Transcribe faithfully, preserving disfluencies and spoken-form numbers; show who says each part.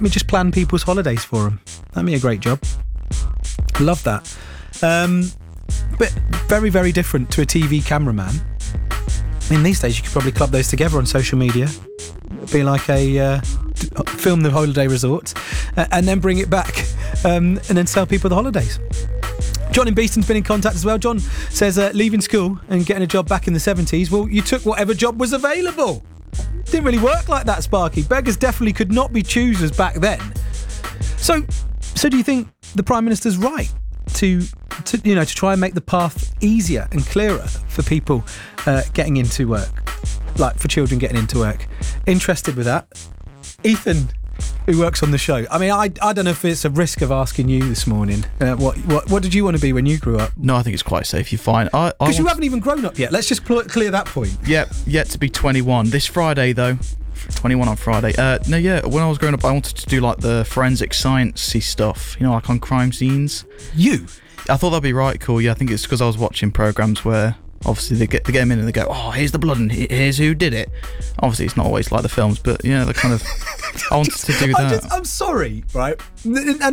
Speaker 1: me just plan people's holidays for them. That'd be a great job. Love that. Um, but very, very different to a T V cameraman. I mean, these days you could probably club those together on social media. It'd be like a uh, film the holiday resort uh, and then bring it back um, and then sell people the holidays. John in Beeston's been in contact as well. John says, uh, leaving school and getting a job back in the seventies, well, you took whatever job was available. Didn't really work like that, Sparky. Beggars definitely could not be choosers back then. So, so do you think the Prime Minister's right to, to you know, to try and make the path easier and clearer for people uh, getting into work, like for children getting into work? Interested with that? Ethan, who works on the show. I mean, I I don't know if it's a risk of asking you this morning. Uh, what what what did you want to be when you grew up?
Speaker 2: No, I think it's quite safe. You're fine.
Speaker 1: Because you haven't even grown up yet. Let's just pl- clear that point.
Speaker 2: Yep, yet to be twenty-one. This Friday, though. twenty-one on Friday. Uh, no, yeah, when I was growing up, I wanted to do like the forensic sciencey stuff, you know, like on crime scenes.
Speaker 1: You?
Speaker 2: I thought that'd be right cool. Yeah, I think it's because I was watching programmes where obviously they get, they get them in and they go, oh, here's the blood and here's who did it. Obviously, it's not always like the films, but yeah, the kind of... I wanted to do that.
Speaker 1: I just, I'm sorry, right? And